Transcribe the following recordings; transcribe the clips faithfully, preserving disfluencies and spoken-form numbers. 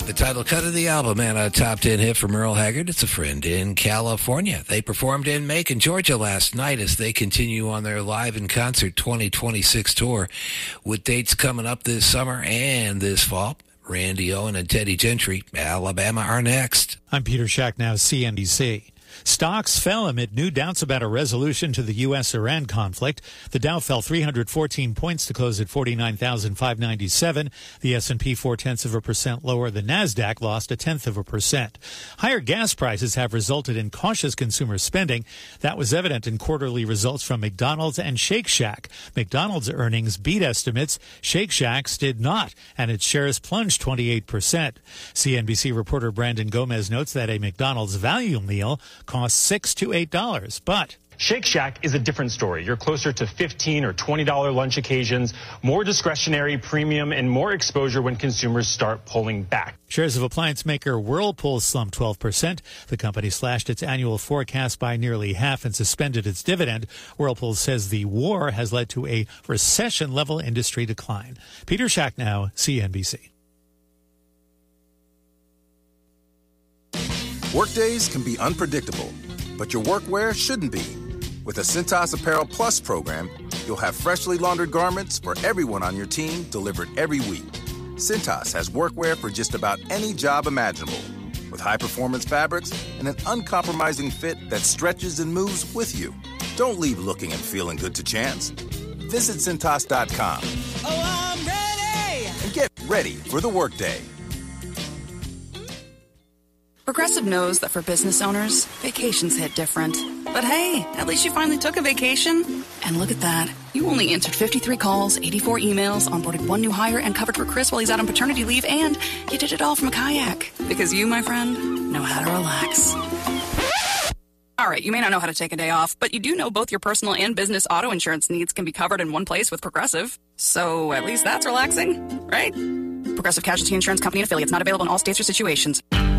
The title cut of the album and a top ten hit from Merle Haggard, It's a Friend in California. They performed in Macon, Georgia last night as they continue on their Live in Concert twenty twenty-six tour with dates coming up this summer and this fall. Randy Owen and Teddy Gentry, Alabama, are next. I'm Peter Shacknow, C N B C. Stocks fell amid new doubts about a resolution to the U S Iran conflict. The Dow fell three hundred fourteen points to close at forty-nine thousand five hundred ninety-seven. The S and P four-tenths of a percent lower. The Nasdaq lost a tenth of a percent. Higher gas prices have resulted in cautious consumer spending. That was evident in quarterly results from McDonald's and Shake Shack. McDonald's earnings beat estimates. Shake Shack's did not, and its shares plunged twenty-eight percent. C N B C reporter Brandon Gomez notes that a McDonald's value meal costs six to eight dollars, but Shake Shack is a different story. You're closer to fifteen or twenty dollars lunch occasions, more discretionary, premium, and more exposure when consumers start pulling back. Shares of appliance maker Whirlpool slumped twelve percent. The company slashed its annual forecast by nearly half and suspended its dividend. Whirlpool says the war has led to a recession-level industry decline. Peter Shacknow, C N B C. Workdays can be unpredictable, but your workwear shouldn't be. With the Cintas Apparel Plus program, you'll have freshly laundered garments for everyone on your team delivered every week. Cintas has workwear for just about any job imaginable, with high-performance fabrics and an uncompromising fit that stretches and moves with you. Don't leave looking and feeling good to chance. Visit Cintas dot com. Oh, I'm ready! And get ready for the workday. Progressive knows that for business owners, vacations hit different. But hey, at least you finally took a vacation. And look at that. You only answered fifty-three calls, eighty-four emails, onboarded one new hire, and covered for Chris while he's out on paternity leave, and you did it all from a kayak. Because you, my friend, know how to relax. All right, you may not know how to take a day off, but you do know both your personal and business auto insurance needs can be covered in one place with Progressive. So at least that's relaxing, right? Progressive Casualty Insurance Company and Affiliates, not available in all states or situations.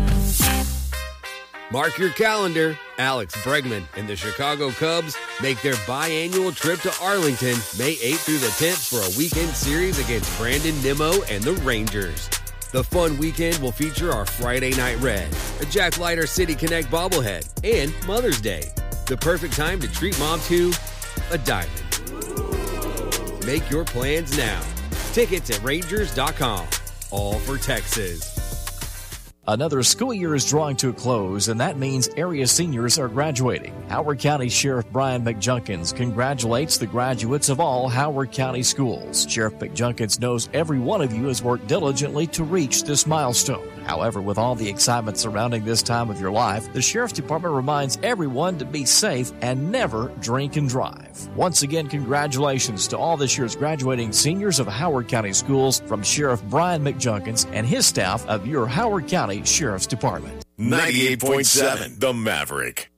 Mark your calendar. Alex Bregman and the Chicago Cubs make their biannual trip to Arlington May eighth through the tenth for a weekend series against Brandon Nimmo and the Rangers. The fun weekend will feature our Friday Night Red, a Jack Leiter City Connect bobblehead, and Mother's Day, the perfect time to treat mom to a diamond. Make your plans now. Tickets at Rangers dot com. All for Texas. Another school year is drawing to a close, and that means area seniors are graduating. Howard County Sheriff Brian McJunkins congratulates the graduates of all Howard County schools. Sheriff McJunkins knows every one of you has worked diligently to reach this milestone. However, with all the excitement surrounding this time of your life, the Sheriff's Department reminds everyone to be safe and never drink and drive. Once again, congratulations to all this year's graduating seniors of Howard County schools from Sheriff Brian McJunkins and his staff of your Howard County Sheriff's Department. ninety-eight point seven The Maverick.